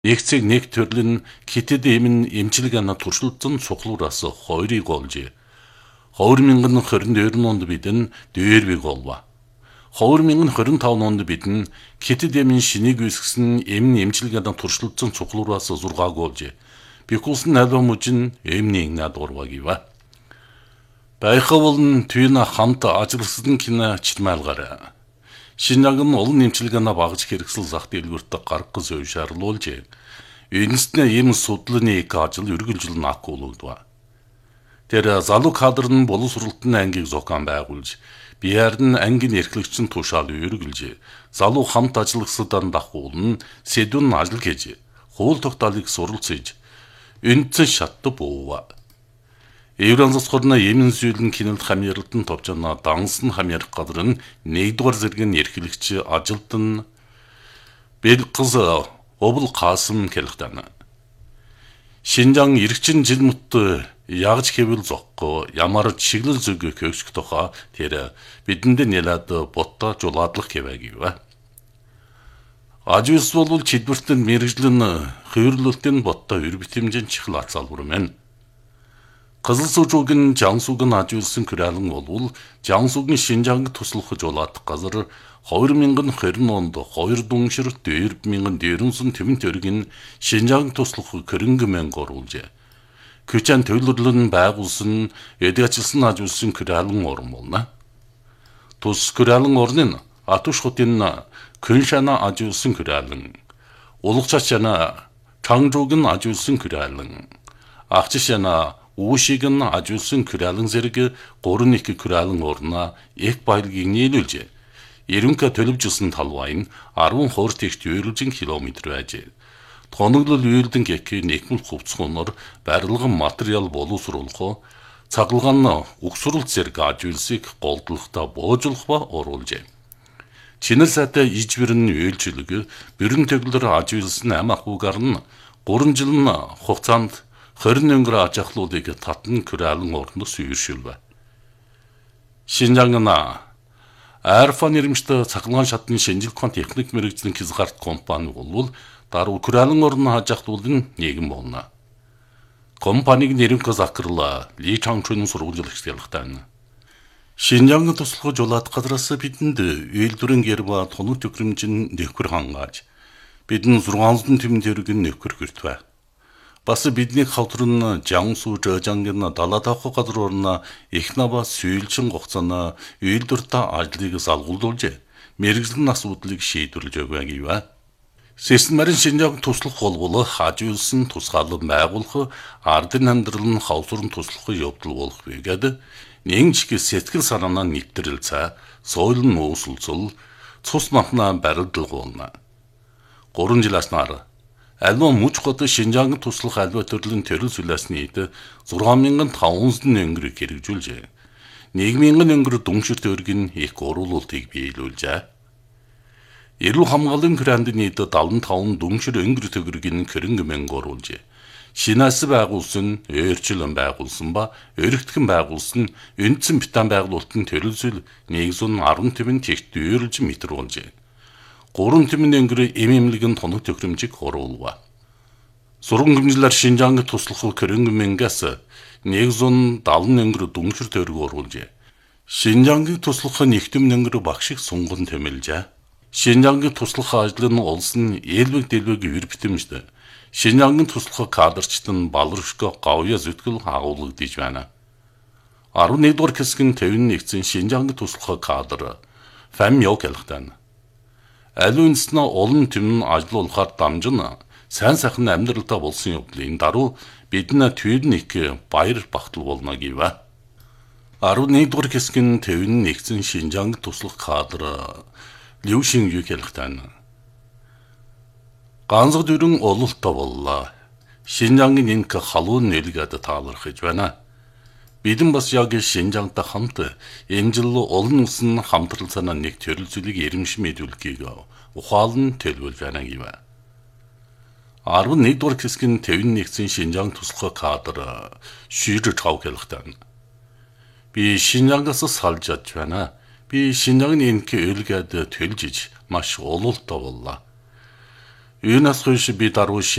Нэгцэг нэг төрлийн хитэд эмэн эмчилгээний туршилтын цуглуураас 2-ыг олж 2022 онд бидэн 2-ыг олва. 2025 онд бидэн хитэд эмэн шинийг үүсгэсэн эмэн эмчилгээний туршилтын цуглуураас 6-ыг олж бикулсын альва мужин эмний над урвагива. Байхавлын түйн хамт ажилласан кино чимээлгаараа. Шинжаан олон нэмчилгээний багж хэрэгсэл зах дэлгүүрт гаргах зөв шаардлагуулж энэснээ ийм судлалын ажил үргэлжлэн акуулдва. Тэр залуу кадр нь боловсролтын ангийг зохион байгуулж, биеэр нь ангийн эрхлэгчийн тушаал үргэлж, залуу хамт ажиллагсадан дагуулн сэдвэн ажил хийж, хууль тогтоолыг суралцж, үндсэн шатд буува. Евронзасхорна Йемен зүйдлэн кинэлд хамьярлалтын товчона дансан хамьярах газар нь 1-р зэргийн эрхлэгч ажилтан Белкыз Обл Касым келхтана. Шинжаан эргчин жилмут ягж хэвэл зохгүй ямар чиглэл зүг көсөх тухай тэр бидэнд нэлээд ботто жулаадлах гэвэгийва. Ажис болвол чидвэртэн мэрэгжлэн хөвөрлөлтийн ботто өр битэмжин чихл ацаалбар мэн. Кызылсуужугын Жансугын ажуулсан күрэлэн болвол Жансугын Шинжаанг туслах жолаадах газар 2020 онд 2 дүншир 2009 төвөн төргийн Шинжаанг туслах көрөнгөмэн горуулж Күчэн төлөвлөлн байгуулсан эдгэжилсэн ажуулсан күрэлэн орн болно. Тус күрэлэн орны Атуш хотын Күншана ажуулсан күрэлэн, Улгачачана Чангжугын ажуулсан күрэлэн, Ахчишана Ушигэн ажуулсан күрэлэн зэрэг 3-1 күрэлэн орноо их баялагийг нийлүүлж, Ерөнхий төлөвжсөн талбай нь 10 хор тэгт үйрэлжин километр байж. Тоноглол үйрэлдэн гэхээ нэгмэл хувцхоноор барилган материал боловсруулах, цаглаган угсрал зэрэг ажуулсыг голдлохтой боожлох ба оруулжээ. Чинэр сайтай ижбэрэн үйлчлэг бүрэн төглөр ажуулсан ам ахуйгаар нь 3 жилийн хугацаанд 20 өнгөр ажахлуудыг татан күрэлэн орноос үйршүүлвэ. Шинжаангна Арфан нэрмжтэй цаглаган шатны шинжилгээний техник мэрэгжлийн Хизгарт компани болвол даруй күрэлэн орно ажахлуулын нийгэм болно. Компаниг нэрмгөө захирла Ли Чангчун сургуулийн хэлхтэн. Шинжаанг туслах жолоод газраас бидэнд үйлдвэрийн гэрба тоног төхөөрөмжийн нөхөр хангааж бидэн 600 тэмдэг төргийн нөхөр хүртвэ. Бас бидний хавтрын Жансу Жожангийн далаа тавх газар орно Ихнаба сүййлчин хугацааны үйлдвэртээ ажлыг залгуулж мэрэгжлийн асуудлыг шийдвэрлэж өгвэгийва. Системарын Шинжаанг туслах болвол хажуулсан тусгаалan байгуулах ардын амьдрал нь хавсрын туслах явдал болох байгаад нэгж сэтгэл санаанаа нэвтрэл цаа соёл нь ууслцул цус махнаа барилдал гуйна. 3 жил аснаар Альва муж гот Шинжаанг туслах альва төрлийн төрөл сүлээсний эд 6500 өнгөрийг хэрэгжүүлжээ. 1000 өнгөр дүншир төргийн их уруулалтыг биелүүлжээ. Эрүүл хамгааллын грандны эд 75 дүншир өнгөр төгрөгийн хөрөнгөмэн оруулжээ. Шинээс байгуулсан, өөрчлөн байгуулсан ба өргөтгөн байгуулсан үндсэн бетон байгуулалтын төрөл сүл 110 тэгт дүйрлж метр болжээ. 3 тэмэн өнгөр эмэмлэгэн тоног төхөөрөмжийг оруулва. Сурган хэмжлэр Шинжаанг туслах хөрөнгөмэнгээс 170 өнгөр дүншир төрөг оруулжээ. Шинжаанг туслах нэгтгэм өнгөр багшиг сунган тэмэлжээ. Шинжаанг туслах ажил нь улсын ээлбэг дэлбэг ür битэмжтэй. Шинжаанг туслах кадрчтан балршко гавья зүтгэл агуулгадж байна. 11-р хэсгийн 51-ийн Шинжаанг туслах кадр фам ёг хэлхтэн. Алуунснаа олон түмэн ажиллуулахаар дамжин сайн сайхан амьдралдаа болсон явдлын даруй биднээ түйрник баяр багтал болно гэвэ. 11-р хэсгийн 51-ийн Шинжаанг туслах кадр Liu Xingyu хэлхтэн. Ганцх дүрэн ололтоо боллоо. Шинжаангийн инк халуун нэлгээд таалархаж байна. Бидэн бас яг Шинжаангтай хамт энэ жил олон улсын хамтрал санаа нэг төрөл зүйлийг эрэмш мэдүүлэхийг ухаалн төлөвлөж байна гэвэ. 11-р хэсгийн 51-ийн Шинжаанг туслах кадр шийдэж хав хэлхтэн. Би Шинжаангаас салж аж байна. Би Шинжаангийн инк ölгээд төлжиж маш ололтоо боллоо. Үүнээс хойш би даруй